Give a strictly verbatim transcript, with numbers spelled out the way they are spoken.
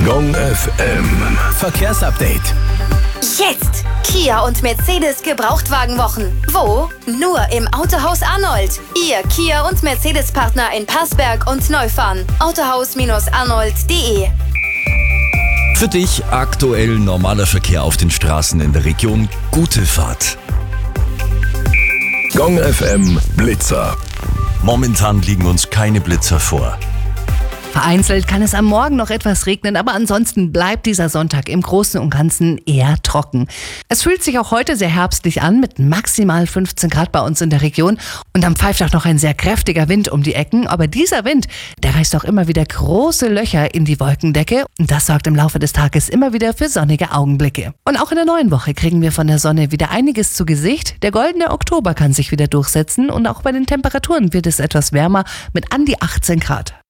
Gong F M Verkehrsupdate. Jetzt! Kia und Mercedes Gebrauchtwagenwochen. Wo? Nur im Autohaus Arnold. Ihr Kia und Mercedes-Partner in Passberg und Neufahren. autohaus arnold punkt de. Für dich aktuell normaler Verkehr auf den Straßen in der Region. Gute Fahrt. Gong F M Blitzer. Momentan liegen uns keine Blitzer vor. Vereinzelt kann es am Morgen noch etwas regnen, aber ansonsten bleibt dieser Sonntag im Großen und Ganzen eher trocken. Es fühlt sich auch heute sehr herbstlich an mit maximal fünfzehn Grad bei uns in der Region und dann pfeift auch noch ein sehr kräftiger Wind um die Ecken. Aber dieser Wind, der reißt auch immer wieder große Löcher in die Wolkendecke und das sorgt im Laufe des Tages immer wieder für sonnige Augenblicke. Und auch in der neuen Woche kriegen wir von der Sonne wieder einiges zu Gesicht. Der goldene Oktober kann sich wieder durchsetzen und auch bei den Temperaturen wird es etwas wärmer mit an die achtzehn Grad.